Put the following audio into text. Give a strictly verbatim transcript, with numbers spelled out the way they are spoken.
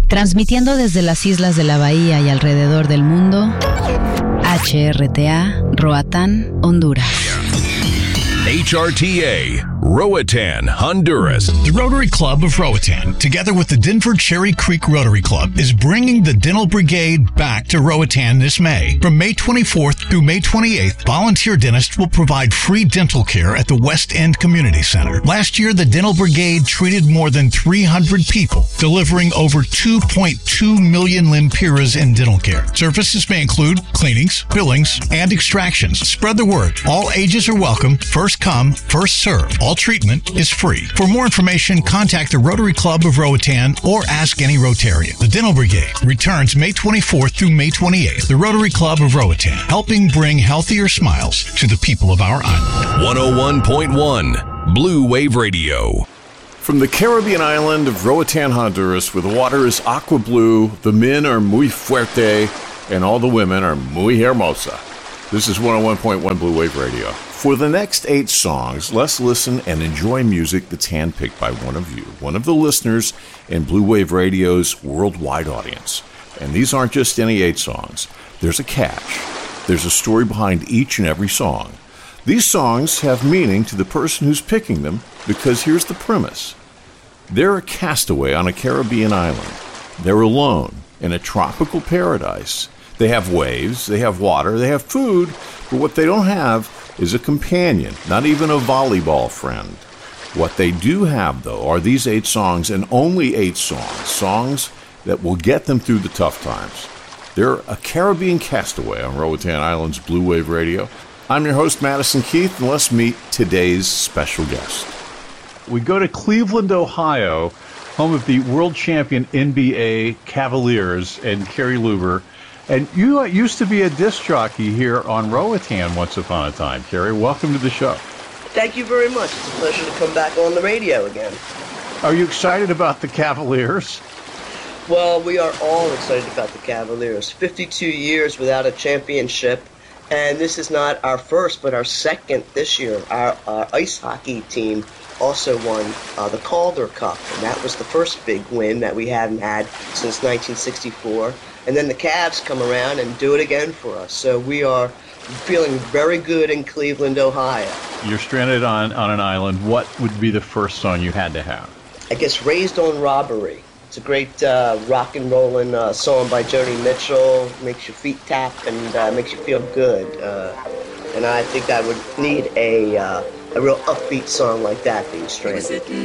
Transmitiendo desde las islas de la Bahía y alrededor del mundo, H R T A, Roatán, Honduras. H R T A, Roatan, Honduras. The Rotary Club of Roatan, together with the Denver Cherry Creek Rotary Club, is bringing the Dental Brigade back to Roatan this May. From May twenty-fourth through May twenty-eighth, volunteer dentists will provide free dental care at the West End Community Center. Last year, the Dental Brigade treated more than three hundred people, delivering over two point two million lempiras in dental care. Services may include cleanings, fillings, and extractions. Spread the word. All ages are welcome. First come, first serve. All treatment is free. For more information, contact the Rotary Club of Roatan or ask any Rotarian. The Dental Brigade returns May twenty-fourth through May twenty-eighth. The Rotary Club of Roatan, helping bring healthier smiles to the people of our island. one oh one point one Blue Wave Radio. From the Caribbean island of Roatan, Honduras, where the water is aqua blue, the men are muy fuerte, and all the women are muy hermosa. This is one oh one point one Blue Wave Radio. For the next eight songs, let's listen and enjoy music that's handpicked by one of you, one of the listeners in Blue Wave Radio's worldwide audience. And these aren't just any eight songs. There's a catch. There's a story behind each and every song. These songs have meaning to the person who's picking them because here's the premise. They're a castaway on a Caribbean island. They're alone in a tropical paradise. They have waves, they have water, they have food, but what they don't have is a companion, not even a volleyball friend. What they do have, though, are these eight songs, and only eight songs, songs that will get them through the tough times. They're a Caribbean castaway on Roatan Island's Blue Wave Radio. I'm your host, Madison Keith, and let's meet today's special guest. We go to Cleveland, Ohio, home of the world champion N B A Cavaliers and Kerry Luber. And you used to be a disc jockey here on Roatan once upon a time. Kerry, welcome to the show. Thank you very much. It's a pleasure to come back on the radio again. Are you excited about the Cavaliers? Well, we are all excited about the Cavaliers. fifty-two years without a championship, and this is not our first, but our second this year. Our, our ice hockey team also won uh, the Calder Cup, and that was the first big win that we hadn't had since nineteen sixty-four. And then the Cavs come around and do it again for us. So we are feeling very good in Cleveland, Ohio. You're stranded on, on an island. What would be the first song you had to have? I guess Raised on Robbery. It's a great uh, rock and rollin' uh, song by Joni Mitchell. Makes your feet tap and uh, makes you feel good. Uh, and I think I would need a, uh, a real upbeat song like that being stranded.